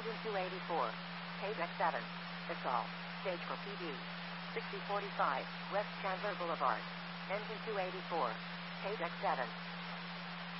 Engine 284. Page X7. Assault. Stage for PD. 6045, West Chandler Boulevard. Engine 284. Page X7.